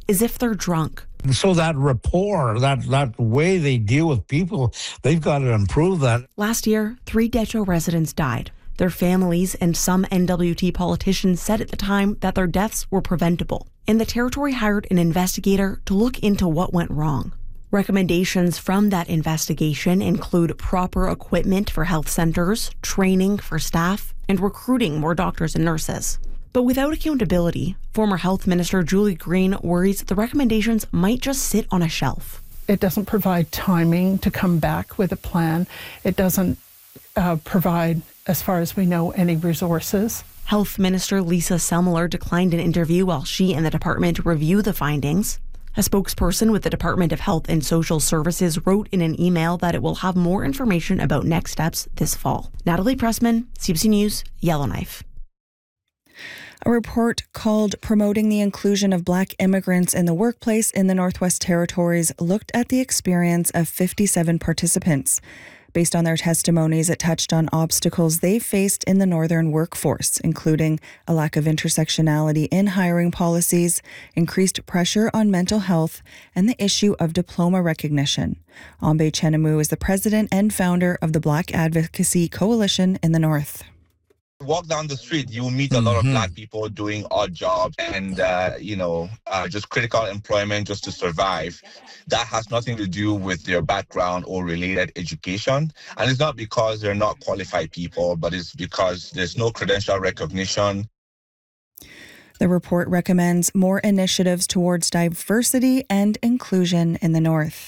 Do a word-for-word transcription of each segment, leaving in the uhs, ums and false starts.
is if they're drunk. So that rapport, that, that way they deal with people, they've got to improve that. Last year, three Detroit residents died. Their families and some N W T politicians said at the time that their deaths were preventable, and the territory hired an investigator to look into what went wrong. Recommendations from that investigation include proper equipment for health centers, training for staff, and recruiting more doctors and nurses. But without accountability, former Health Minister Julie Green worries the recommendations might just sit on a shelf. It doesn't provide timing to come back with a plan. It doesn't uh, provide, as far as we know, any resources. Health Minister Lisa Selmler declined an interview while she and the department review the findings. A spokesperson with the Department of Health and Social Services wrote in an email that it will have more information about next steps this fall. Natalie Pressman, C B C News, Yellowknife. A report called Promoting the Inclusion of Black Immigrants in the Workplace in the Northwest Territories looked at the experience of fifty-seven participants. Based on their testimonies, it touched on obstacles they faced in the northern workforce, including a lack of intersectionality in hiring policies, increased pressure on mental health, and the issue of diploma recognition. Ambe Chenamu is the president and founder of the Black Advocacy Coalition in the North. Walk down the street, you will meet a lot of Black people doing odd jobs and, uh, you know, uh, just critical employment just to survive. That has nothing to do with their background or related education. And it's not because they're not qualified people, but it's because there's no credential recognition. The report recommends more initiatives towards diversity and inclusion in the North.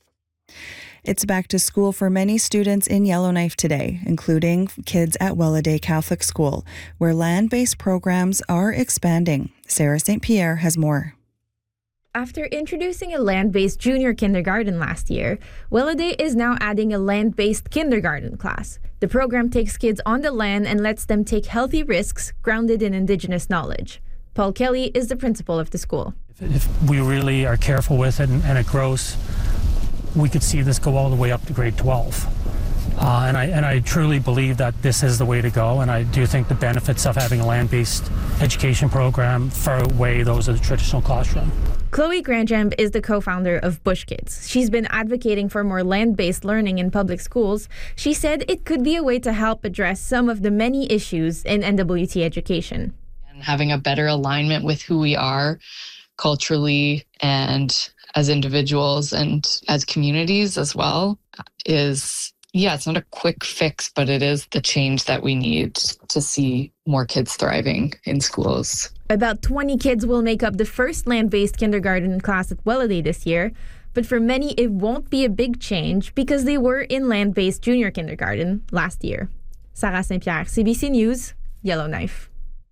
It's back to school for many students in Yellowknife today, including kids at Welladay Catholic School, where land-based programs are expanding. Sarah Saint Pierre has more. After introducing a land-based junior kindergarten last year, Welladay is now adding a land-based kindergarten class. The program takes kids on the land and lets them take healthy risks grounded in Indigenous knowledge. Paul Kelly is the principal of the school. If we really are careful with it and, and it grows, we could see this go all the way up to grade twelve. Uh, and I and I truly believe that this is the way to go, and I do think the benefits of having a land-based education program far outweigh those of the traditional classroom. Chloe Granjamb is the co-founder of Bush Kids. She's been advocating for more land-based learning in public schools. She said it could be a way to help address some of the many issues in N W T education. And having a better alignment with who we are culturally and as individuals and as communities as well is, yeah, it's not a quick fix, but it is the change that we need to see more kids thriving in schools. About twenty kids will make up the first land-based kindergarten class at Welladay this year, but for many it won't be a big change because they were in land-based junior kindergarten last year. Sarah Saint Pierre, C B C News, Yellowknife.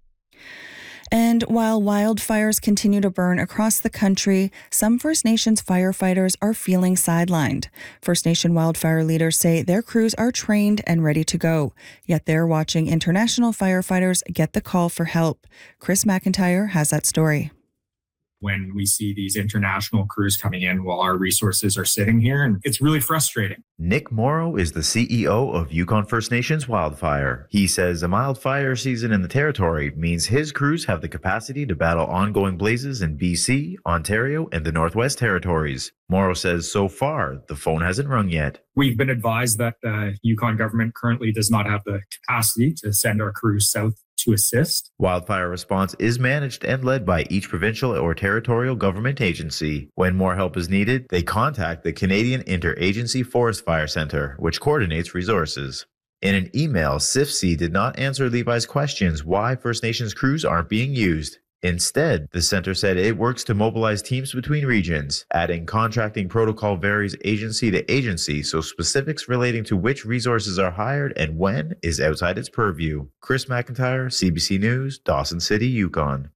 And while wildfires continue to burn across the country, some First Nations firefighters are feeling sidelined. First Nation wildfire leaders say their crews are trained and ready to go, yet they're watching international firefighters get the call for help. Chris McIntyre has that story. When we see these international crews coming in while our resources are sitting here, and it's really frustrating. Nick Morrow is the C E O of Yukon First Nations Wildfire. He says a mild fire season in the territory means his crews have the capacity to battle ongoing blazes in B C, Ontario, and the Northwest Territories. Morrow says so far, the phone hasn't rung yet. We've been advised that the Yukon government currently does not have the capacity to send our crews south to assist. Wildfire response is managed and led by each provincial or territorial government agency. When more help is needed, they contact the Canadian Interagency Forest Fire Centre, which coordinates resources. In an email, C I F C did not answer Levi's questions why First Nations crews aren't being used. Instead, the center said it works to mobilize teams between regions, adding contracting protocol varies agency to agency, so specifics relating to which resources are hired and when is outside its purview. Chris McIntyre, C B C News, Dawson City, Yukon.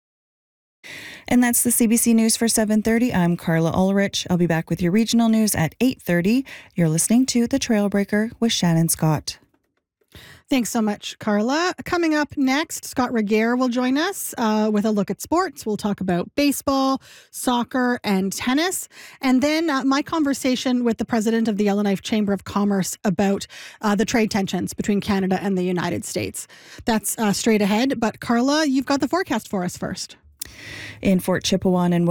And that's the C B C News for seven thirty. I'm Carla Ulrich. I'll be back with your regional news at eight thirty. You're listening to The Trailbreaker with Shannon Scott. Thanks so much, Carla. Coming up next, Scott Regehr will join us uh, with a look at sports. We'll talk about baseball, soccer, and tennis. And then uh, my conversation with the president of the Yellowknife Chamber of Commerce about uh, the trade tensions between Canada and the United States. That's uh, straight ahead. But Carla, you've got the forecast for us first. In Fort Chipewyan and